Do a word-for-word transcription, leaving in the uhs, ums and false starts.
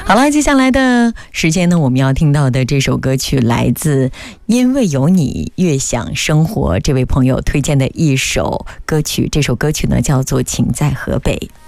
好了，接下来的时间呢，我们要听到的这首歌曲来自因为有你越想生活这位朋友推荐的一首歌曲，这首歌曲呢叫做请在河北。